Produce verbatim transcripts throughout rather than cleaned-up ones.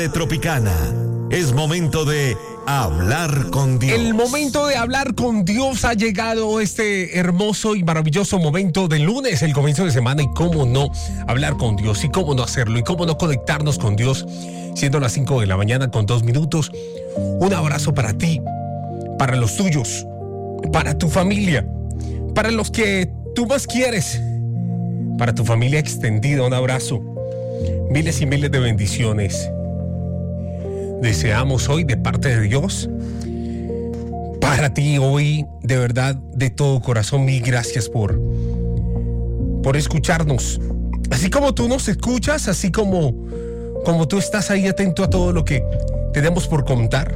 Tropicana. Es momento de hablar con Dios. El momento de hablar con Dios ha llegado, este hermoso y maravilloso momento de lunes, el comienzo de semana, y cómo no hablar con Dios, y cómo no hacerlo, y cómo no conectarnos con Dios, siendo las cinco de la mañana con dos minutos. Un abrazo para ti, para los tuyos, para tu familia, para los que tú más quieres, para tu familia extendida. Un abrazo, miles y miles de bendiciones deseamos hoy de parte de Dios para ti hoy, de verdad, de todo corazón. Mil gracias por por escucharnos, así como tú nos escuchas, así como como tú estás ahí atento a todo lo que tenemos por contar.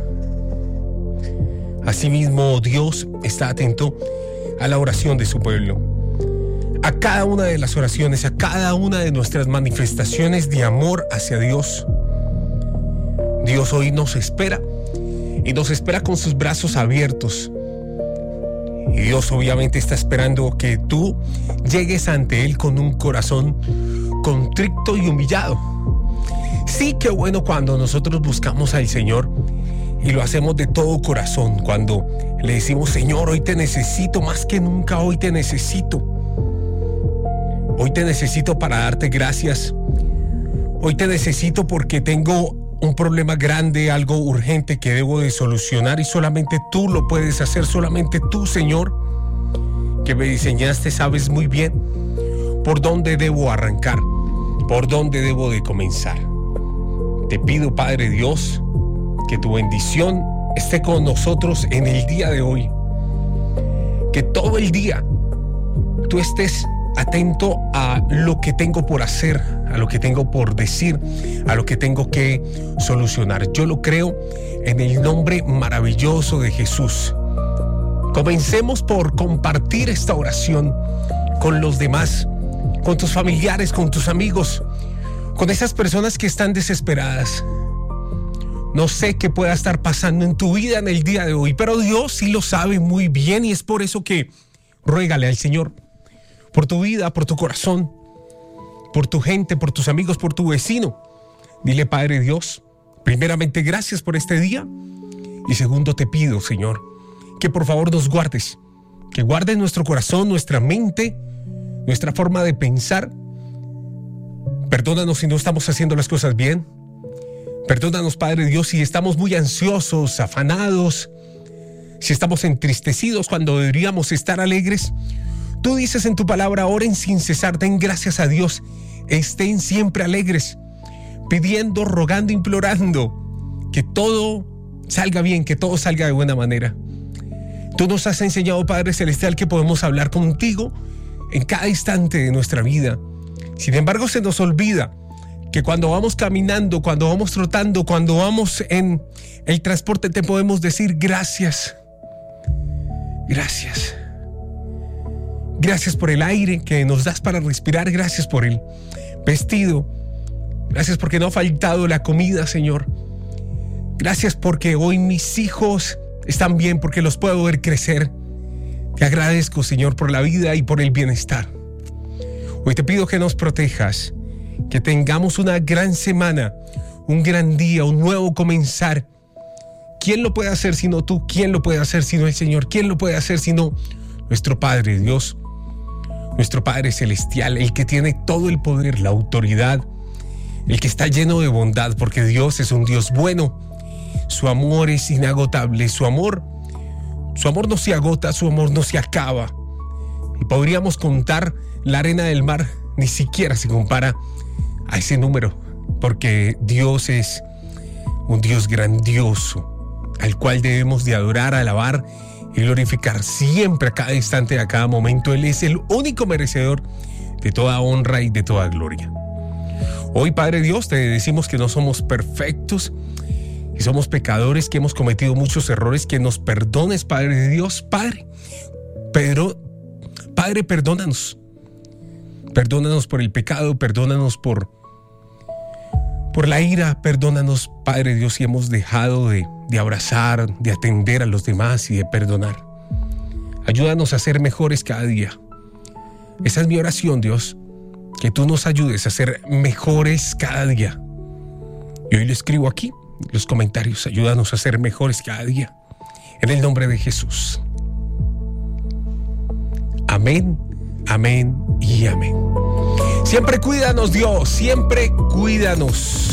Asimismo, Dios está atento a la oración de su pueblo, a cada una de las oraciones, a cada una de nuestras manifestaciones de amor hacia Dios. Dios hoy nos espera, y nos espera con sus brazos abiertos. Y Dios obviamente está esperando que tú llegues ante Él con un corazón contrito y humillado. Sí, qué bueno cuando nosotros buscamos al Señor y lo hacemos de todo corazón, cuando le decimos: Señor, hoy te necesito más que nunca, hoy te necesito. Hoy te necesito para darte gracias. Hoy te necesito porque tengo un problema grande, algo urgente que debo de solucionar, y solamente tú lo puedes hacer. Solamente tú, Señor, que me diseñaste, sabes muy bien por dónde debo arrancar, por dónde debo de comenzar. Te pido, Padre Dios, que tu bendición esté con nosotros en el día de hoy, que todo el día tú estés atento a lo que tengo por hacer, a lo que tengo por decir, a lo que tengo que solucionar. Yo lo creo en el nombre maravilloso de Jesús. Comencemos por compartir esta oración con los demás, con tus familiares, con tus amigos, con esas personas que están desesperadas. No sé qué pueda estar pasando en tu vida en el día de hoy, pero Dios sí lo sabe muy bien, y es por eso que ruégale al Señor por tu vida, por tu corazón, por tu gente, por tus amigos, por tu vecino. Dile: Padre Dios, primeramente, gracias por este día. Y segundo, te pido, Señor, que por favor nos guardes, que guardes nuestro corazón, nuestra mente, nuestra forma de pensar. Perdónanos si no estamos haciendo las cosas bien. Perdónanos, Padre Dios, si estamos muy ansiosos, afanados, si estamos entristecidos cuando deberíamos estar alegres. Tú dices en tu palabra: oren sin cesar, den gracias a Dios, estén siempre alegres, pidiendo, rogando, implorando que todo salga bien, que todo salga de buena manera. Tú nos has enseñado, Padre Celestial, que podemos hablar contigo en cada instante de nuestra vida. Sin embargo, se nos olvida que cuando vamos caminando, cuando vamos trotando, cuando vamos en el transporte, te podemos decir: gracias, gracias. Gracias por el aire que nos das para respirar. Gracias por el vestido. Gracias porque no ha faltado la comida, Señor. Gracias porque hoy mis hijos están bien, porque los puedo ver crecer. Te agradezco, Señor, por la vida y por el bienestar. Hoy te pido que nos protejas, que tengamos una gran semana, un gran día, un nuevo comenzar. ¿Quién lo puede hacer sino tú? ¿Quién lo puede hacer sino el Señor? ¿Quién lo puede hacer sino nuestro Padre Dios? Nuestro Padre Celestial, el que tiene todo el poder, la autoridad, el que está lleno de bondad, porque Dios es un Dios bueno. Su amor es inagotable, su amor, su amor no se agota, su amor no se acaba. Y podríamos contar la arena del mar, ni siquiera se compara a ese número, porque Dios es un Dios grandioso, al cual debemos de adorar, alabar y glorificar siempre, a cada instante, a cada momento. Él es el único merecedor de toda honra y de toda gloria. Hoy, Padre Dios, te decimos que no somos perfectos, que somos pecadores, que hemos cometido muchos errores, que nos perdones, Padre Dios. Padre, pero, Padre, perdónanos. Perdónanos por el pecado, perdónanos por, por la ira, perdónanos, Padre Dios, si hemos dejado de de abrazar, de atender a los demás y de perdonar. Ayúdanos a ser mejores cada día. Esa es mi oración, Dios, que tú nos ayudes a ser mejores cada día. Y hoy le escribo aquí los comentarios. Ayúdanos a ser mejores cada día. En el nombre de Jesús. Amén, amén y amén. Siempre cuídanos, Dios. Siempre cuídanos.